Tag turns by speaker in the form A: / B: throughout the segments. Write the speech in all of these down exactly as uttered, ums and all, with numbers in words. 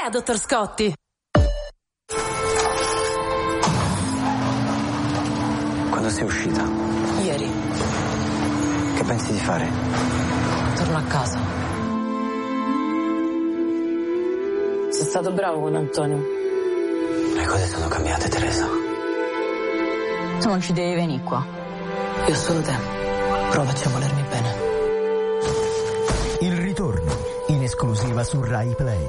A: fa, dottor Scotti?
B: Quando sei uscita?
A: Ieri.
B: Che pensi di fare?
A: Torno a casa. Sei stato bravo con Antonio.
B: Le cose sono cambiate, Teresa.
A: Tu non ci devi venire qua. Io ho solo te. Provaci a volermi bene.
C: Il ritorno, in esclusiva su Rai Play.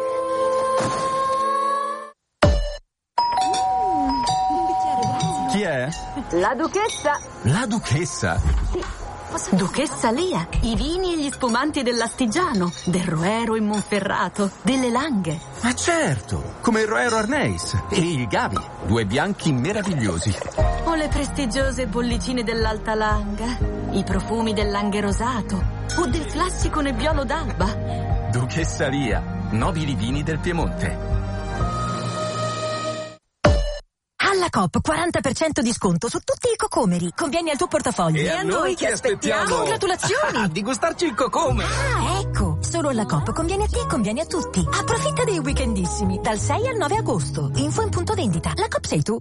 D: Chi è?
E: La duchessa.
D: La duchessa?
E: Sì. Duchessa Lia, i vini e gli spumanti dell'Astigiano, del Roero in Monferrato, delle Langhe.
D: Ma certo, come il Roero Arneis e i Gavi, due bianchi meravigliosi.
E: O le prestigiose bollicine dell'Alta Langa, i profumi del Langhe Rosato, o del classico Nebbiolo d'Alba.
D: Duchessa Lia, nobili vini del Piemonte.
F: Alla Coop quaranta per cento di sconto su tutti i cocomeri. Conviene al tuo portafoglio.
D: E, e a noi che aspettiamo?
F: Congratulazioni!
D: Ah, di gustarci il cocome!
F: Ah, ecco! Solo alla Coop conviene a te e conviene a tutti. Approfitta dei weekendissimi dal sei al nove agosto. Info in punto vendita. La Coop sei tu.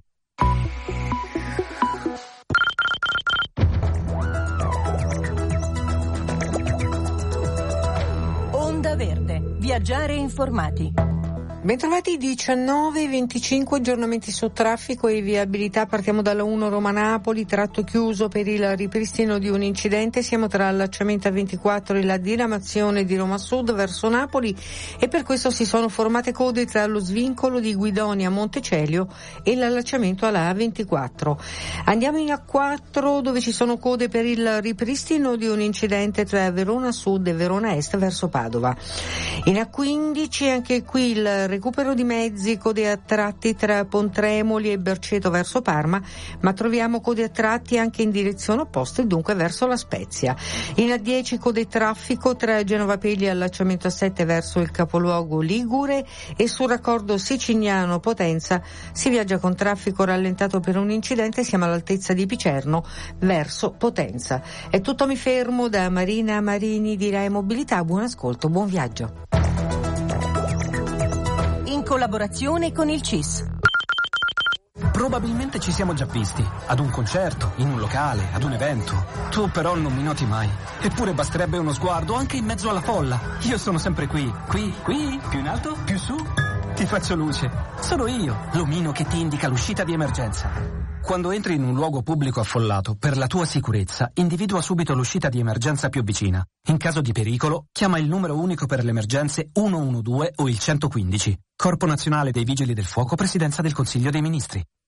G: Onda Verde. Viaggiare informati.
H: Bentrovati diciannove e venticinque, aggiornamenti su traffico e viabilità. Partiamo dalla uno Roma-Napoli, tratto chiuso per il ripristino di un incidente. Siamo tra allacciamento A ventiquattro e la diramazione di Roma Sud verso Napoli e per questo si sono formate code tra lo svincolo di Guidonia Montecelio e l'allacciamento alla A ventiquattro. Andiamo in A quattro dove ci sono code per il ripristino di un incidente tra Verona Sud e Verona Est verso Padova. In A quindici anche qui il recupero di mezzi, code a tratti tra Pontremoli e Berceto verso Parma, ma troviamo code a tratti anche in direzione opposta e dunque verso La Spezia. In A dieci code traffico tra Genova Pegli e allacciamento A sette verso il capoluogo ligure e sul raccordo siciliano Potenza si viaggia con traffico rallentato per un incidente, siamo all'altezza di Picerno verso Potenza. È tutto, mi fermo. Da Marina Marini di Rai Mobilità, buon ascolto, buon viaggio.
G: In collaborazione con il C I S.
I: Probabilmente ci siamo già visti, ad un concerto, in un locale, ad un evento. Tu però non mi noti mai. Eppure basterebbe uno sguardo anche in mezzo alla folla. Io sono sempre qui, qui, qui, più in alto, più su. Ti faccio luce. Sono io, l'omino che ti indica l'uscita di emergenza. Quando entri in un luogo pubblico affollato, per la tua sicurezza, individua subito l'uscita di emergenza più vicina. In caso di pericolo, chiama il numero unico per le emergenze uno uno due o il centoquindici. Corpo Nazionale dei Vigili del Fuoco, Presidenza del Consiglio dei Ministri.